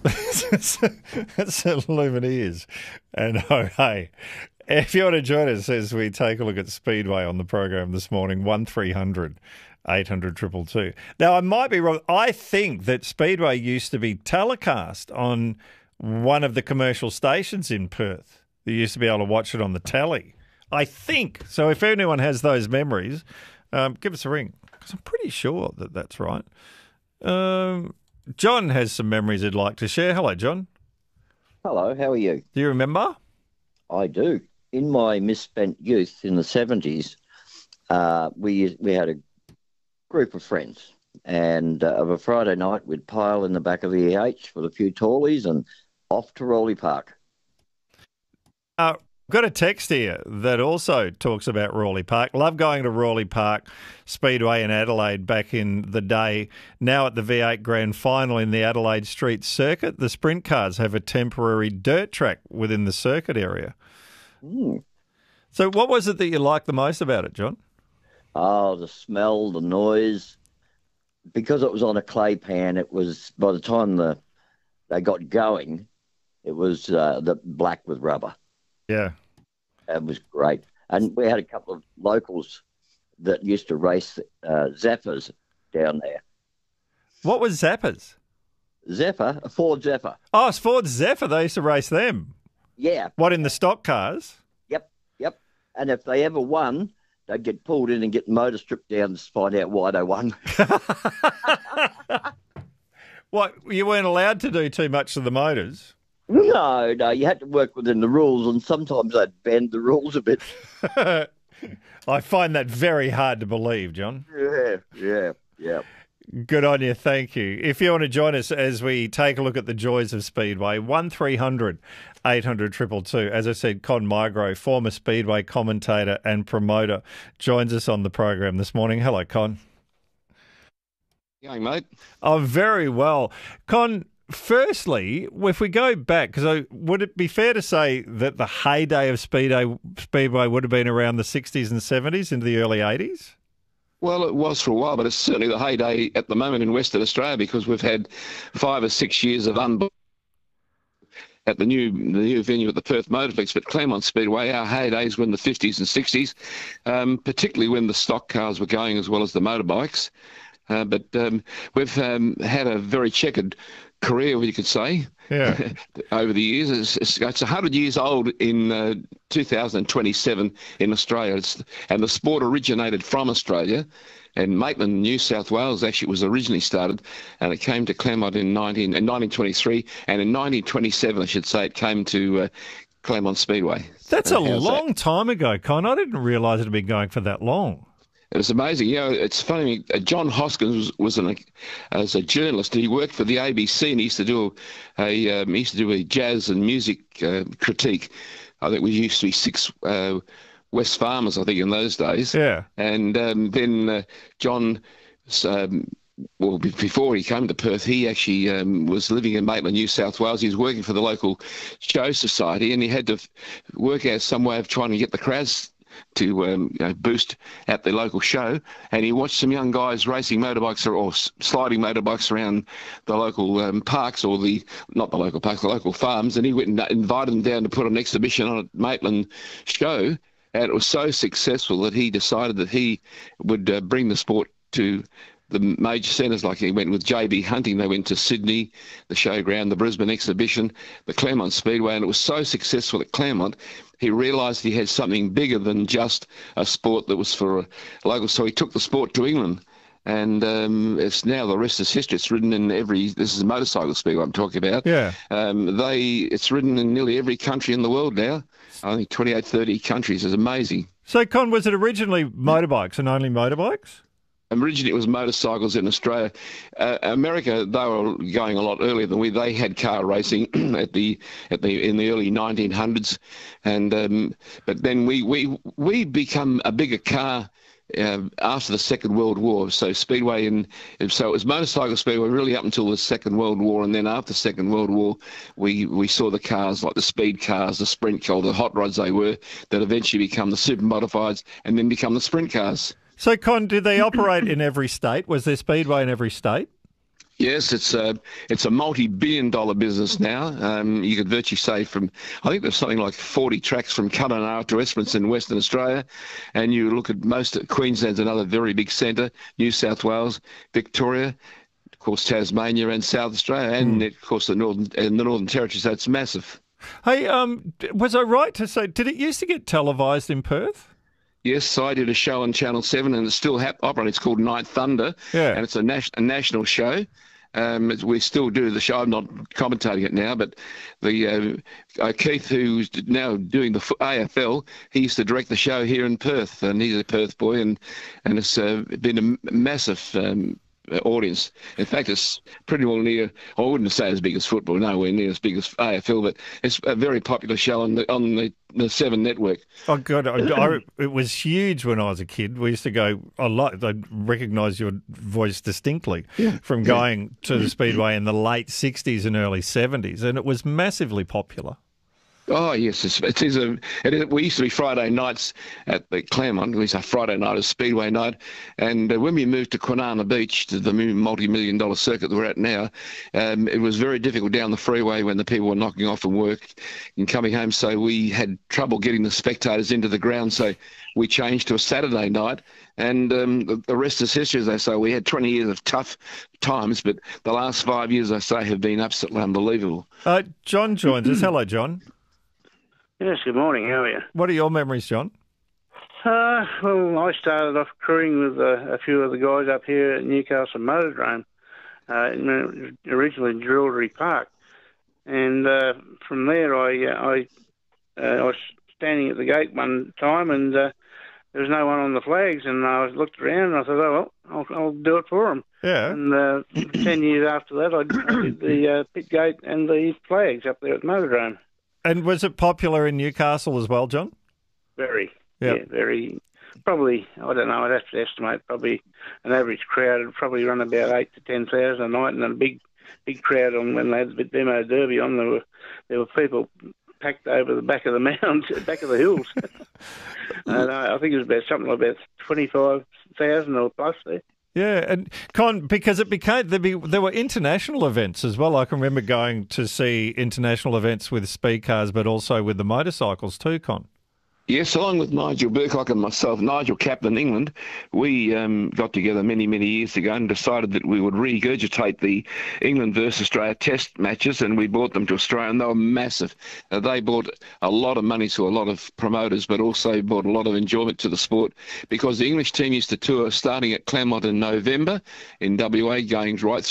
That's Lumineers. And oh, hey, if you want to join us as we take a look at Speedway on the program this morning, 1300 800 222. Now, I might be wrong. I think that Speedway used to be telecast on one of the commercial stations in Perth. You used to be able to watch it on the telly. I think. So if anyone has those memories, give us a ring, because I'm pretty sure that that's right. John has some memories he'd like to share. Hello, John. Hello, how are you? Do you remember? I do. In my misspent youth in the 70s, we had a group of friends, and of a Friday night, we'd pile in the back of the EH with a few tallies and off to Raleigh Park. Got a text here that also talks about Raleigh Park. Love going to Raleigh Park Speedway in Adelaide back in the day. Now at the V8 Grand Final in the Adelaide Street Circuit, the sprint cars have a temporary dirt track within the circuit area. Mm. So what was it that you liked the most about it, John? Oh, the smell, the noise. Because it was on a clay pan, it was, by the time they got going, it was the black with rubber. Yeah. It was great. And we had a couple of locals that used to race Zephyrs down there. What was Zappers? Zephyr, a Ford Zephyr. Oh, it's Ford Zephyr. They used to race them. Yeah. What, in the stock cars? Yep. And if they ever won, they'd get pulled in and get motor stripped down to find out why they won. What, you weren't allowed to do too much to the motors? No, you had to work within the rules, and sometimes they'd bend the rules a bit. I find that very hard to believe, John. Yeah. Good on you, thank you. If you want to join us as we take a look at the joys of Speedway, 1300 800 222. As I said, Con Migro, former Speedway commentator and promoter, joins us on the program this morning. Hello, Con. Going, mate? Oh, very well. Con, firstly, if we go back, because would it be fair to say that the heyday of Speedway would have been around the 60s and 70s into the early 80s? Well, it was for a while, but it's certainly the heyday at the moment in Western Australia, because we've had 5 or 6 years of at the new venue at the Perth Motorflex, but Claremont Speedway, our heydays were in the 50s and 60s, particularly when the stock cars were going as well as the motorbikes. But we've had a very checkered career, you could say, over the years. It's 100 years old in 2027 in Australia, and the sport originated from Australia. And Maitland, New South Wales, actually was originally started, and it came to Claremont in 1923, and in 1927, I should say, it came to Claremont Speedway. That's a long time ago, Con. I didn't realise it had been going for that long. It was amazing. You know, it's funny. John Hoskins was as a journalist. He worked for the ABC, and he used to do a jazz and music critique. I think we used to be 6 West Farmers, I think, in those days. Yeah. And then John, well, before he came to Perth, he actually was living in Maitland, New South Wales. He was working for the local show society, and he had to work out some way of trying to get the crowds to boost at the local show, and he watched some young guys racing motorbikes or sliding motorbikes around the local parks, or not the local parks, the local farms, and he went and invited them down to put an exhibition on at Maitland show, and it was so successful that he decided that he would bring the sport to the major centres. Like he went with JB Hunting, they went to Sydney, the showground, the Brisbane exhibition, the Claremont Speedway, and it was so successful at Claremont, he realised he had something bigger than just a sport that was for a local. So he took the sport to England, and it's now the rest is history. It's ridden in this is a motorcycle speedway I'm talking about. Yeah. It's ridden in nearly every country in the world now. I think 28, 30 countries. It's amazing. So, Con, was it originally motorbikes and only motorbikes? Originally, it was motorcycles in Australia. America, they were going a lot earlier than we. They had car racing in the early 1900s, and but then we become a bigger car after the Second World War. So Speedway so it was motorcycle Speedway really up until the Second World War, and then after the Second World War, we saw the cars like the speed cars, the sprint cars, the hot rods they were, that eventually become the super modifieds, and then become the sprint cars. So, Con, did they operate in every state? Was there Speedway in every state? Yes, it's a multi-billion-dollar business now. You could virtually say I think there's something like 40 tracks from Kununurra to Esperance in Western Australia, and you look at most of Queensland's another very big centre, New South Wales, Victoria, of course Tasmania and South Australia, and of course the Northern Territory. So it's massive. Hey, was I right to say, did it used to get televised in Perth? Yes, I did a show on Channel 7 and it's still operating. It's called Night Thunder, and it's a national show. We still do the show. I'm not commentating it now, but the Keith, who's now doing the AFL, he used to direct the show here in Perth, and he's a Perth boy, and it's been a massive audience. In fact, it's pretty well near, I wouldn't say as big as football, nowhere near as big as AFL, but it's a very popular show on the 7 network. Oh, God. It was huge when I was a kid. We used to go a lot. I'd recognise your voice distinctly from going to the Speedway in the late 60s and early 70s, and it was massively popular. Oh, yes. We used to be Friday nights at the Claremont. We used to have Friday night as Speedway night. And when we moved to Kwinana Beach, to the multi-million-dollar circuit that we're at now, it was very difficult down the freeway when the people were knocking off from work and coming home. So we had trouble getting the spectators into the ground. So we changed to a Saturday night. And the rest is history, as they say. We had 20 years of tough times, but the last 5 years, I say, have been absolutely unbelievable. John joins us. Hello, John. Yes, good morning. How are you? What are your memories, John? Well, I started off crewing with a few of the guys up here at Newcastle Motordrome, originally Drillery Park. And from there, I was standing at the gate one time, and there was no one on the flags, and I looked around, and I thought, oh, well, I'll do it for them. Yeah. And 10 years after that, I did the pit gate and the flags up there at Motordrome. And was it popular in Newcastle as well, John? Very. Yep. Yeah, very. Probably, I don't know, I'd have to estimate, probably an average crowd would probably run about 8,000 to 10,000 a night, and a big crowd on when they had the demo derby on. There were people packed over the back of the mounds, back of the hills. And I think it was about something like about 25,000 or plus there. Yeah, and Con, because there were international events as well. I can remember going to see international events with speed cars, but also with the motorcycles too, Con. Yes, along with Nigel Burcock and myself, Nigel captained England, we got together many, many years ago and decided that we would regurgitate the England versus Australia test matches, and we brought them to Australia, and they were massive. They brought a lot of money to a lot of promoters, but also brought a lot of enjoyment to the sport, because the English team used to tour starting at Claremont in November in WA, going right